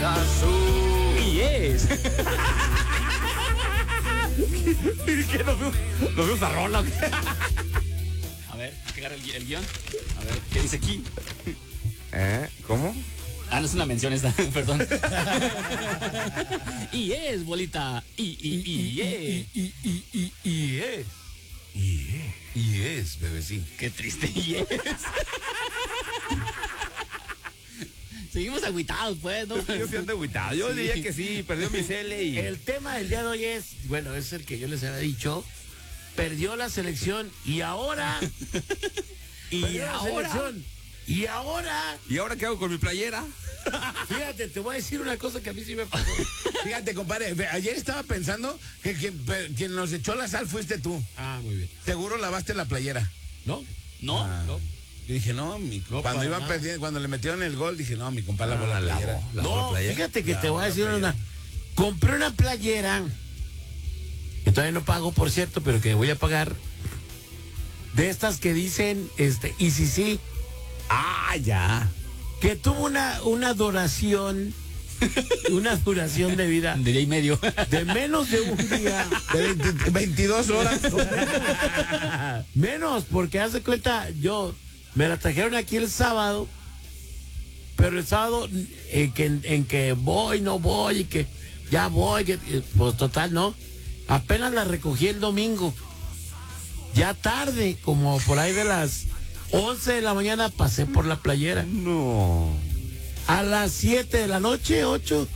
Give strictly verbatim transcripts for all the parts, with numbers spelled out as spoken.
Azul. Y es. ¿Qué? ¿No veo, no veo esa rola? A ver, hay que agarrar el, el guión. A ver, ¿qué dice aquí? ¿Eh? ¿Cómo? Ah, no es una mención esta, perdón. Y es, bolita. Y, y, y, es. Y, y, y, y es. Y es. Y es, bebecín. Qué triste y es. Seguimos agüitados, pues, ¿no? Yo sí ando agüitado. Yo Sí. diría que sí, perdió mi cele y... El tema del día de hoy es, bueno, es el que yo les había dicho, perdió la selección y ahora, y Perdió la ahora, selección. y ahora, ¿Y ahora qué hago con mi playera? fíjate, te voy a decir una cosa que a mí sí me pasó. Fíjate, compadre, ve, ayer estaba pensando que quien, pe- quien nos echó la sal fuiste tú. Ah, muy bien. Seguro lavaste la playera. ¿No? No, Ah. no. Yo dije, no, mi, No, cuando para iban nada. perdiendo, cuando le metieron el gol, dije, no, mi compadre lavó la Ah, lavó. playera. ¿Lavó No, la playera? fíjate que te Lavó voy a la decir playera. una. Compré una playera, que todavía no pago, por cierto, pero que voy a pagar. De estas que dicen, este, y si sí, Ah, ya. que tuvo una, una duración, una duración de vida De día y medio. de menos de un día. De veinte veintidós horas. Menos, porque haz de cuenta, yo me la trajeron aquí el sábado, pero el sábado en que, en que voy, no voy, y que ya voy, que, pues total, no. Apenas la recogí el domingo. Ya tarde, como por ahí de las once de la mañana, pasé por la playera. No. A las siete de la noche, ocho,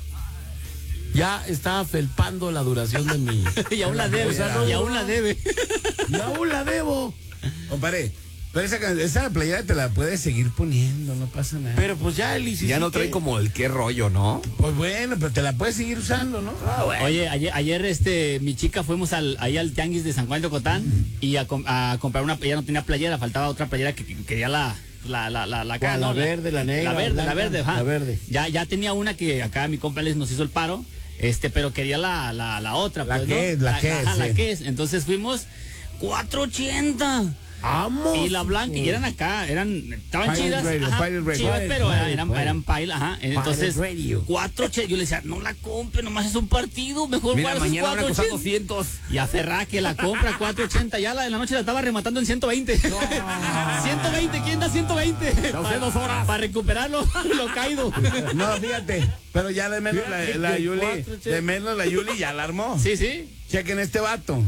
ya estaba felpando la duración de mi... Y aún la debe. O sea, no y aún duró. la debe. Y aún la debo. Compadre, pero esa, can- esa playera te la puedes seguir poniendo, no pasa nada. Pero pues ya el Ya no trae como el qué rollo, ¿no? Pues bueno, pero te la puedes seguir usando, ¿no? Oye, ayer, ayer este, mi chica fuimos al, ahí al tianguis de San Juan de Ocotán y a, com- a comprar una, ella no tenía playera, faltaba otra playera que, que quería la, la, la, la, la, acá, ¿Cuál? La ¿no? verde, la negra, La verde, blanca, la verde, ajá. la verde. Ya, ya tenía una que acá mi compa les nos hizo el paro, este, pero quería la, la, la otra. La pues, que ¿no? es, la que ajá, es, la sí. que es. Entonces fuimos cuatro ochenta. ¡Vamos! Y la blanca, y eran acá, eran, estaban Pirate chidas, Radio, ajá, Pirate Radio. chivas, pero Pirate, eran, Pirate. eran paila, ajá. Entonces, Radio. cuatro che, yo le decía, no la compre, nomás es un partido, mejor Mira, guarda sus mañana van a costar cuatro ochenta. doscientos. Y aferrá que la compra cuatro ochenta, ya la de la noche la estaba rematando en ciento veinte. ciento veinte, ¿quién da ciento veinte? Da usted dos horas. Para recuperarlo, lo caído. No, fíjate, pero ya de menos la, Fíjate la que Yuli, cuatro, che. de menos la Yuli ya la armó. Sí, sí. Chequen este vato.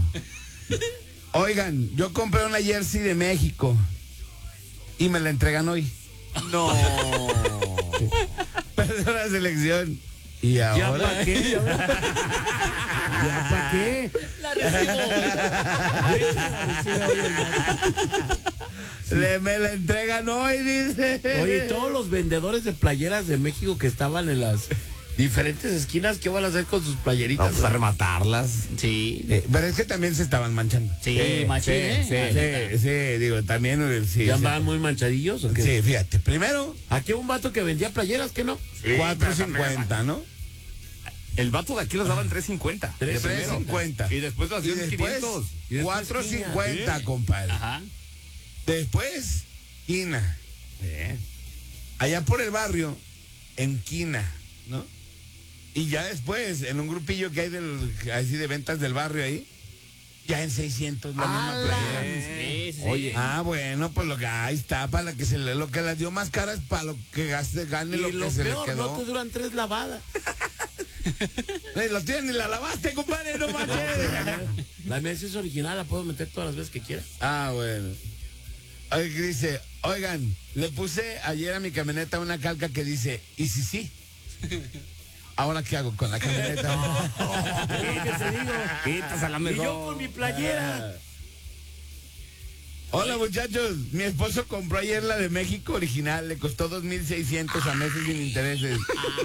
Oigan, yo compré una jersey de México y me la entregan hoy. No. Perdió la selección. Y ¿Ya ahora para qué? ¿Ya para qué? La recibo. le, me la entregan hoy, dice. Oye, todos los vendedores de playeras de México que estaban en las diferentes esquinas, ¿qué van a hacer con sus playeritas? Vamos a rematarlas. Sí, Eh, pero es que también se estaban manchando. sí, machín, ¿eh? Sí, sí, digo, también eh, sí. ¿Ya sí. andaban muy manchadillos o qué? Sí, fíjate, primero Aquí un vato que vendía playeras, ¿qué no? cuatro cincuenta, ¿no? El vato de aquí los daban tres cincuenta. tres cincuenta. Y después los Y hacían después quinientos. Y después cuatro cincuenta, Sí. compadre. Ajá. Después, quina. Allá por el barrio, en quina, ¿no? Y ya después, en un grupillo que hay del, así de ventas del barrio ahí, ya en seiscientos la misma ¡Ala! playera. Sí, sí, sí. Oye, ah, bueno, pues lo que ahí está, para la que se le, lo que las dio más caras para lo que gaste, gane lo Y que lo se peor, le no quedó. te duran tres lavadas. Eh, lo tienes ni la lavaste, compadre, no manches. La mesa es original, la puedo meter todas las veces que quiera. Ah, bueno. Oye, dice, oigan, le puse ayer a mi camioneta una calca que dice, ¿y si sí? ¿Ahora qué hago con la camioneta? ¿Qué te digo? Quitas a la Y mejor. yo con mi playera. Hola muchachos, mi esposo compró ayer la de México original, le costó dos mil seiscientos a meses sin intereses.